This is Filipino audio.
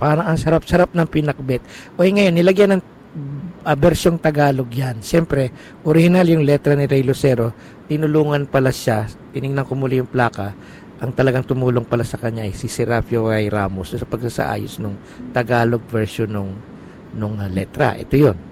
Parang ang sarap-sarap ng pinakbet. O ngayon, nilagyan ng bersyong Tagalog yan. Siyempre, original yung letra ni Ray Lucero. Tinulungan pala siya. Tinignan ko muli yung plaka. Ang talagang tumulong pala sa kanya ay si Serapio Ray Ramos sa pagsasaayos ng Tagalog version nung letra. Ito yun.